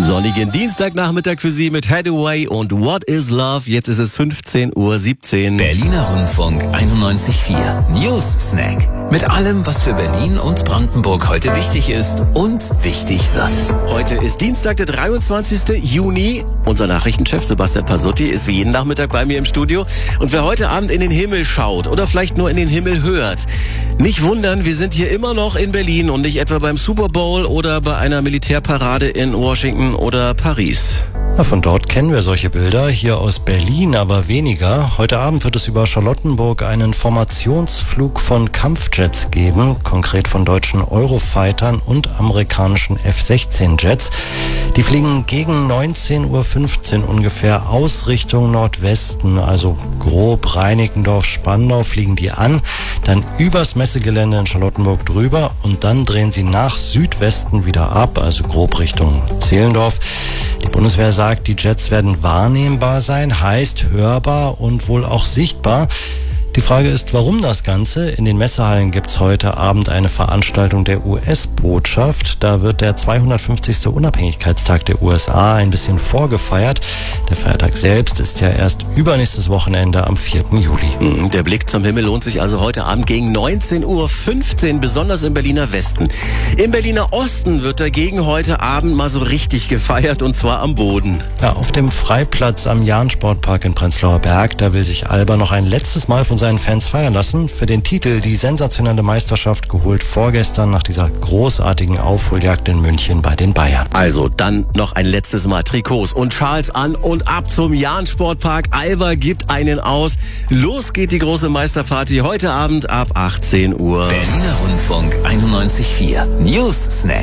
Sonnigen Dienstagnachmittag für Sie mit Hathaway und What is Love? Jetzt ist es 15:17 Uhr. Berliner Rundfunk 91.4 News Snack. Mit allem, was für Berlin und Brandenburg heute wichtig ist und wichtig wird. Heute ist Dienstag, der 23. Juni. Unser Nachrichtenchef Sebastian Pasutti ist wie jeden Nachmittag bei mir im Studio. Und wer heute Abend in den Himmel schaut oder vielleicht nur in den Himmel hört, nicht wundern, wir sind hier immer noch in Berlin und nicht etwa beim Super Bowl oder bei einer Militärparade in Washington oder Paris. Ja, von dort kennen wir solche Bilder, hier aus Berlin aber weniger. Heute Abend wird es über Charlottenburg einen Formationsflug von Kampfjets geben, konkret von deutschen Eurofightern und amerikanischen F-16-Jets. Die fliegen gegen 19:15 Uhr ungefähr aus Richtung Nordwesten, also grob Reinickendorf-Spandau fliegen die an, dann übers Messegelände in Charlottenburg drüber und dann drehen sie nach Südwesten wieder ab, also grob Richtung Zehlendorf. Die Bundeswehr sagt, die Jets werden wahrnehmbar sein, heißt hörbar und wohl auch sichtbar. Die Frage ist, warum das Ganze? In den Messehallen gibt's heute Abend eine Veranstaltung der US-Botschaft. Da wird der 250. Unabhängigkeitstag der USA ein bisschen vorgefeiert. Der Feiertag selbst ist ja erst übernächstes Wochenende am 4. Juli. Der Blick zum Himmel lohnt sich also heute Abend gegen 19:15 Uhr, besonders im Berliner Westen. Im Berliner Osten wird dagegen heute Abend mal so richtig gefeiert, und zwar am Boden. Ja, auf dem Freiplatz am Jahn-Sportpark in Prenzlauer Berg, da will sich Alba noch ein letztes Mal von seinen Fans feiern lassen. Für den Titel die sensationelle Meisterschaft geholt vorgestern nach dieser großartigen Aufholjagd in München bei den Bayern. Also dann noch ein letztes Mal Trikots und Schals an und ab zum Jahn-Sportpark. Alba gibt einen aus. Los geht die große Meisterparty heute Abend ab 18 Uhr. Berliner Rundfunk 91.4 News Snack.